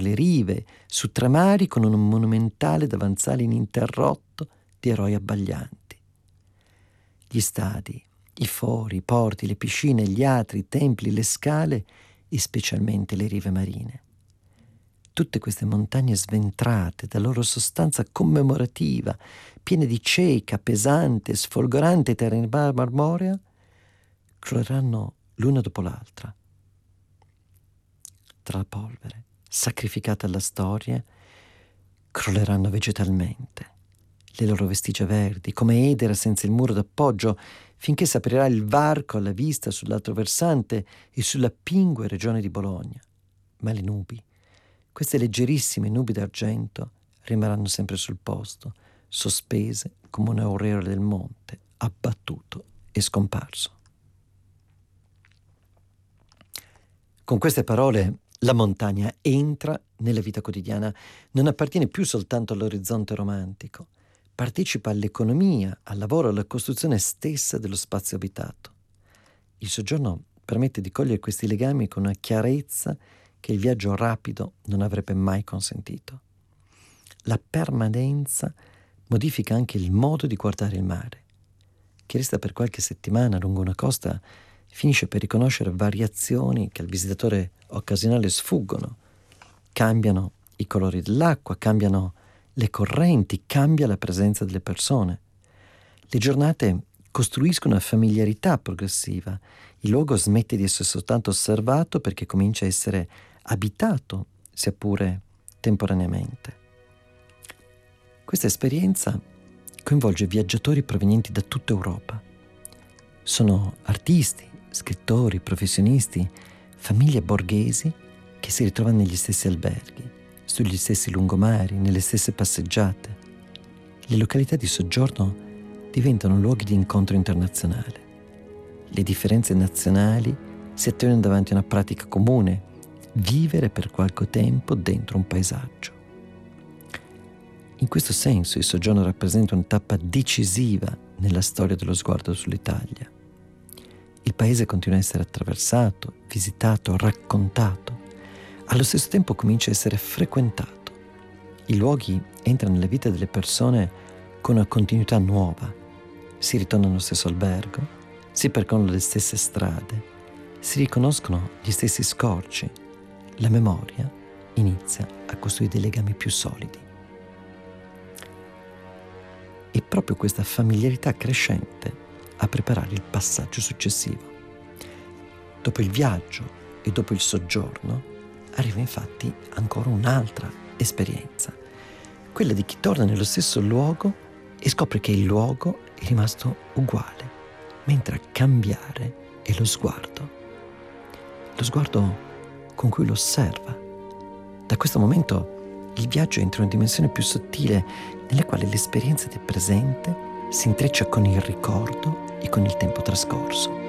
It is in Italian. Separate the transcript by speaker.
Speaker 1: le rive, su tre mari con un monumentale davanzale ininterrotto di eroi abbaglianti. Gli stadi, i fori, i porti, le piscine, gli atri, i templi, le scale e specialmente le rive marine. Tutte queste montagne sventrate da loro sostanza commemorativa, piene di cieca, pesante, sfolgorante eternità marmorea, crolleranno l'una dopo l'altra. Tra la polvere, sacrificate alla storia, crolleranno vegetalmente. Le loro vestigia verdi, come edera senza il muro d'appoggio, finché s'aprirà il varco alla vista sull'altro versante e sulla pingue regione di Bologna. Ma le nubi, queste leggerissime nubi d'argento, rimarranno sempre sul posto, sospese come un aureole del monte, abbattuto e scomparso. Con queste parole la montagna entra nella vita quotidiana, non appartiene più soltanto all'orizzonte romantico, partecipa all'economia, al lavoro, alla costruzione stessa dello spazio abitato. Il soggiorno permette di cogliere questi legami con una chiarezza che il viaggio rapido non avrebbe mai consentito. La permanenza modifica anche il modo di guardare il mare. Chi resta per qualche settimana lungo una costa finisce per riconoscere variazioni che al visitatore occasionale sfuggono. Cambiano i colori dell'acqua, cambiano le correnti, cambia la presenza delle persone. Le giornate costruiscono una familiarità progressiva. Il luogo smette di essere soltanto osservato perché comincia a essere abitato, sia pure temporaneamente. Questa esperienza coinvolge viaggiatori provenienti da tutta Europa. Sono artisti, scrittori, professionisti, famiglie borghesi che si ritrovano negli stessi alberghi, sugli stessi lungomari, nelle stesse passeggiate. Le località di soggiorno diventano luoghi di incontro internazionale. Le differenze nazionali si attenuano davanti a una pratica comune: vivere per qualche tempo dentro un paesaggio. In questo senso il soggiorno rappresenta una tappa decisiva nella storia dello sguardo sull'Italia. Il paese continua a essere attraversato, visitato, raccontato. Allo stesso tempo comincia a essere frequentato. I luoghi entrano nella vita delle persone con una continuità nuova. Si ritorna allo stesso albergo, si percorrono le stesse strade, si riconoscono gli stessi scorci. La memoria inizia a costruire dei legami più solidi. E proprio questa familiarità crescente a preparare il passaggio successivo. Dopo il viaggio e dopo il soggiorno arriva infatti ancora un'altra esperienza, quella di chi torna nello stesso luogo e scopre che il luogo è rimasto uguale, mentre a cambiare è lo sguardo con cui lo osserva. Da questo momento il viaggio entra in una dimensione più sottile, nella quale l'esperienza del presente si intreccia con il ricordo e con il tempo trascorso.